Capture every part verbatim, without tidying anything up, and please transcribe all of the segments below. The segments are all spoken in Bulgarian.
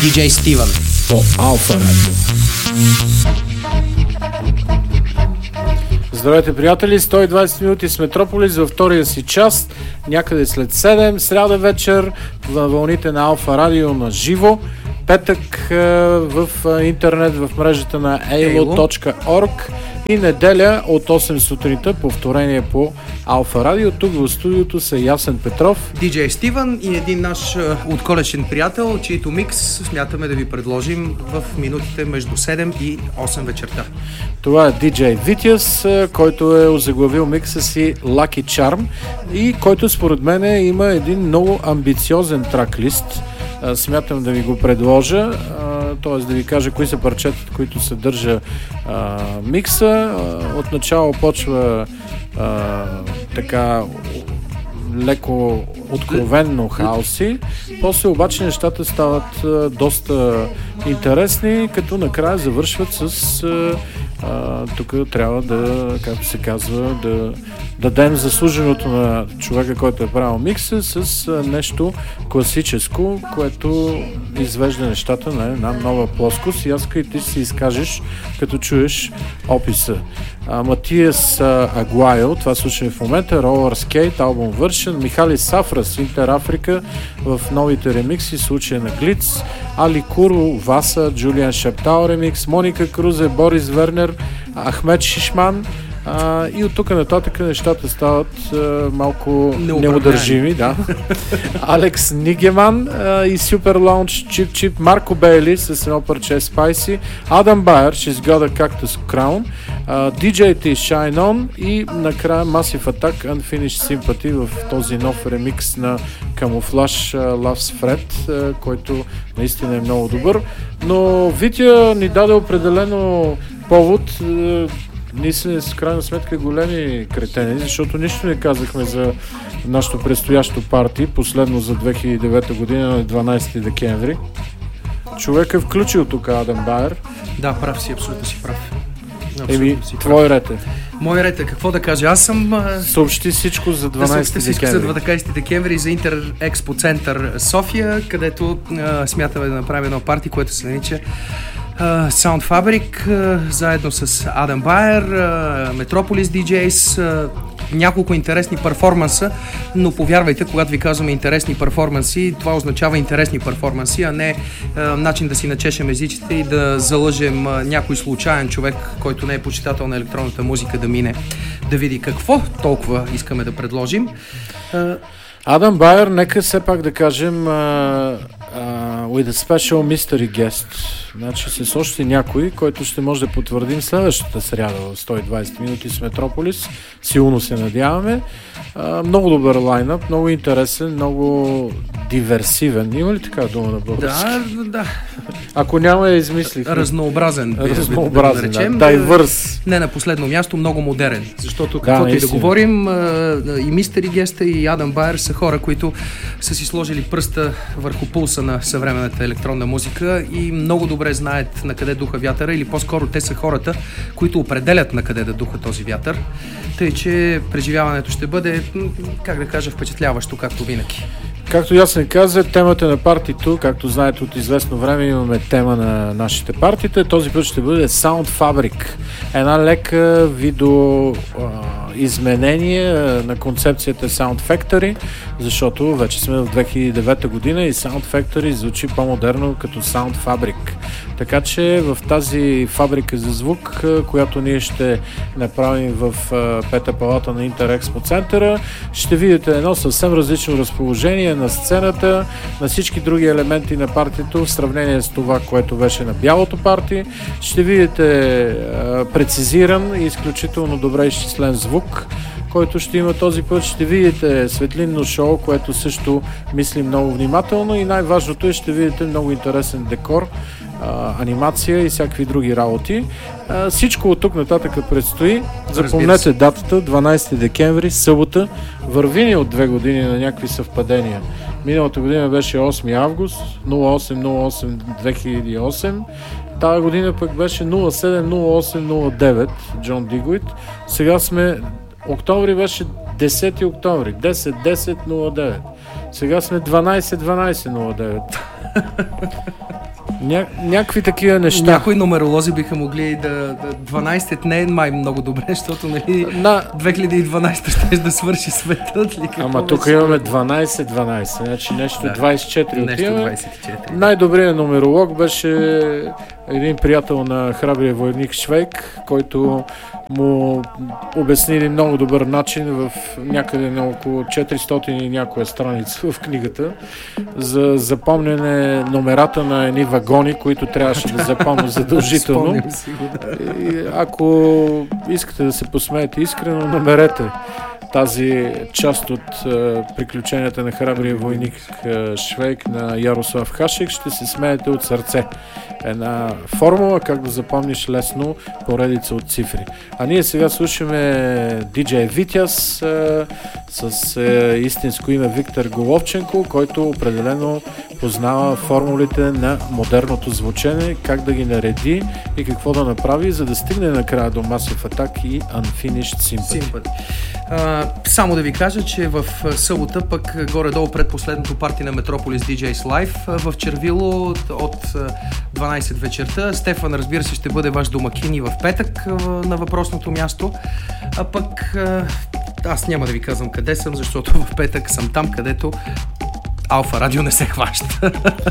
диджей Стивън по Алфа Радио. Здравейте, приятели! сто и двадесет минути с Метрополис във втория си част, някъде след седем, сряда вечер, във вълните на Алфа Радио на живо. Петък в интернет, в мрежата на ейло точка орг и неделя от осем сутринта, повторение по Алфа Радио. Тук в студиото са Ясен Петров, диджей Стивън и един наш отколешен приятел, чието микс смятаме да ви предложим в минутите между седем и осем вечерта. Това е диджей Витяс, който е озаглавил микса си Lucky Charm и който според мен има един много амбициозен трак-лист. Смятам да ви го предложа, т.е. да ви кажа кои са парчетата, които съдържа а, микса. Отначало почва а, така леко откровенно хауси, после обаче нещата стават а, доста интересни, като накрая завършват с а, а, тук трябва да, както се казва, да дадем заслуженото на човека, който е правил микса с а, нещо класическо, което извежда нещата на една нова плоскост и аз и ти си изкажеш, като чуеш описа. А, Матиас а, Агуайо, това слушаме в момента, Roller Skate, албум Version, Михали Сафрас, Интер Африка в новите ремикси, случая на Глиц, Али Куру, Васа, Джулиан Шептал ремикс, Моника Крузе, Борис Вернер, Ахмед Шишман. А, и от тук нататък нещата стават а, малко неудържими. Да. Алекс Нигеман а, и Супер Лаунч, Чип Чип, Марко Бейли с едно парче Spicy, Адам Байер, She's Got a Cactus Crown, uh, диджей T, Shine On и накрая Massive Attack, Unfinished Sympathy в този нов ремикс на Camouflage uh, Loves Fred, uh, който наистина е много добър. Но Витя ни даде определено повод. Uh, Ние сме с крайна сметка големи кретени, защото нищо не казахме за нашето предстоящо парти, последно за две хиляди и девета година на дванадесети декември. Човек е включил тук Адам Байер. Да, прав си, абсолютно си прав. Еми, твой ред е. Мой ред е, какво да кажа? Аз съм... Съобщи всичко за дванадесети да декември. За дванадесети декември за Интер Експо Център София, където а, смятаме да направим едно парти, което се нарича Uh, Sound Fabric, uh, заедно с Адам Байер, uh, Метрополис диджейс, uh, няколко интересни перформанса, но повярвайте, когато ви казваме интересни перформанси, това означава интересни перформанси, а не uh, начин да си начешем езиците и да залъжем uh, някой случайен човек, който не е почитател на електронната музика, да мине да види какво толкова искаме да предложим. Uh, Адам Байер, нека все пак да кажем uh, uh, with a special mystery guest. Значи с още някой, който ще може да потвърдим следващата сряда в сто и двадесет минути с Метрополис. Силно се надяваме. А, много добър лайнъп, много интересен, много диверсивен. Има ли така дума на български? Да, да. Ако няма, я измислих. Разнообразен. Разнообразен, да. Дайвърс. Не на последно място, много модерен. Защото каквото да, и да говорим, и Мистери Геста, и Адам Байер са хора, които са си сложили пръста върху пулса на съвременната електронна музика и много добре знаят на къде духа вятъра, или по-скоро те са хората, които определят на къде да духа този вятър. Тъй, че преживяването ще бъде, как да кажа, впечатляващо, както винаги. Както Ясен каза, темата на партито, както знаете от известно време имаме тема на нашите партита, този път ще бъде Sound Fabric. Една лека видео а, изменение на концепцията Sound Factory, защото вече сме в две хиляди и девета година и Sound Factory звучи по-модерно като Sound Fabric. Така че в тази фабрика за звук, която ние ще направим в пета палата на Интер Експо Центъра, ще видите едно съвсем различно разположение на сцената, на всички други елементи на партито в сравнение с това, което беше на бялото парти. Ще видите а, прецизиран и изключително добре изчислен звук, който ще има този път. Ще видите светлинно шоу, което също мислим много внимателно и най-важното е, ще видите много интересен декор, а, анимация и всякакви други работи. А, всичко от тук нататък предстои. Запомнете датата, дванадесети декември, събота. Върви ни от две години на някакви съвпадения. Миналата година беше осми август, осем осем две хиляди и осем. Тая година пък беше нула седем нула осем нула девет, Джон Дигуит. Сега сме, октомври беше десети октомври, десет десет нула девет. Сега сме дванадесет дванадесет нула девет. Ня, някакви такива неща. Някои нумеролози биха могли да... да дванайсет не е май много добре, защото нали, На... две хиляди и дванайсета ще да свърши светът ли? Ама тук имаме дванайсет дванайсет, значи нещо да. двайсет и четири нещо отиваме. двайсет и четири. Най-добрият нумеролог беше един приятел на храбрия войник Швейк, който му обяснили много добър начин в някъде на около четиристотин и някоя страница в книгата за запомняне номерата на едни вагони, които трябваше да запомня задължително. И ако искате да се посмеете искрено, намерете тази част от е, приключенията на храбрия войник е, Швейк на Ярослав Хашек, ще се смеете от сърце. Една формула как да запомниш лесно поредица от цифри. А ние сега слушаме диджей Витяс е, с е, истинско име Виктор Головченко, който определено познава формулите на модерното звучене, как да ги нареди и какво да направи, за да стигне накрая до Massive Attack и Unfinished Sympathy. Sympathy. Uh, само да ви кажа, че в събота пък горе-долу пред последното парти на Metropolis ди джейс Live в Червило от дванайсет вечерта. Стефан, разбира се, ще бъде ваш домакин и в петък на въпросното място. А пък аз няма да ви казвам къде съм, защото в петък съм там, където Алфа Радио не се хваща.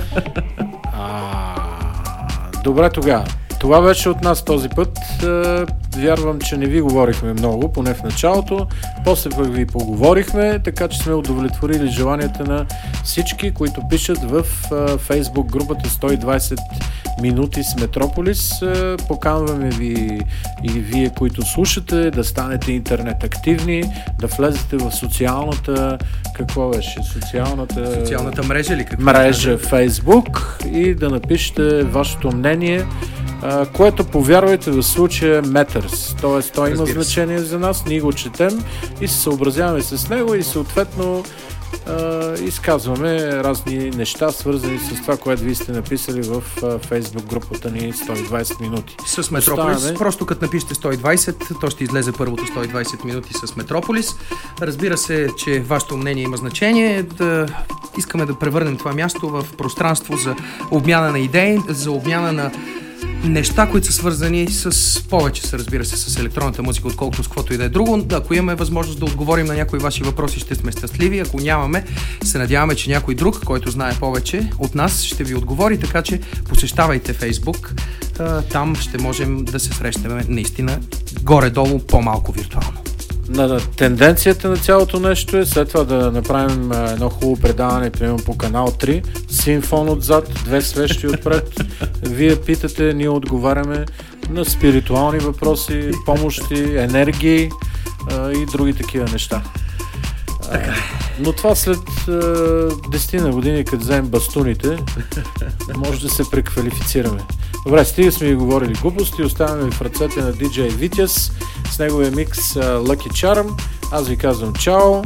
А, добре тогава. Това беше от нас този път. Вярвам, че не ви говорихме много, поне в началото. После пък ви поговорихме, така че сме удовлетворили желанията на всички, които пишат в Facebook групата сто и двайсет минути с Метрополис. Поканваме ви и вие, които слушате, да станете интернет активни, да влезете в социалната, какво беше? Социалната, социалната мрежа ли? Какво мрежа Facebook и да напишете вашето мнение, което, повярвайте, в случая matters. Тоест, той има значение за нас, ние го четем и се съобразяваме с него и съответно Uh, изказваме разни неща, свързани с това, което вие сте написали в uh, Facebook групата ни сто и двайсет минути. С Метрополис. Оставаме... Просто като напишете сто и двайсет, то ще излезе първото сто и двайсет минути с Метрополис. Разбира се, че вашето мнение има значение. Да... Искаме да превърнем това място в пространство за обмяна на идеи, за обмяна на неща, които са свързани с повече, са, разбира се, с електронната музика, отколкото с каквото и да е друго. Ако имаме възможност да отговорим на някои ваши въпроси, ще сме щастливи. Ако нямаме, се надяваме, че някой друг, който знае повече от нас, ще ви отговори, така че посещавайте Facebook. Там ще можем да се срещаме наистина горе-долу по-малко виртуално. На тенденцията на цялото нещо е след това да направим едно хубаво предаване, примерно по канал три, симфон отзад, две свещи отпред. Вие питате, ние отговаряме на спиритуални въпроси, помощи, енергии а, и други такива неща. А, но това след десет на години, като вземем бастуните, може да се преквалифицираме. Добре, стига сме ви говорили глупости, оставяме в ръцете на диджей Витяс с неговия микс uh, Lucky Charm. Аз ви казвам чао.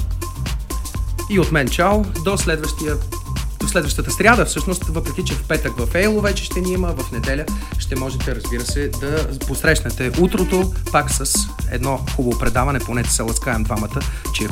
И от мен чао. До следващия до следващата сряда, всъщност, въпреки че в петък в Ейло вече ще ни има, в неделя ще можете, разбира се, да посрещнете утрото пак с едно хубаво предаване, поне да се ласкаем двамата, че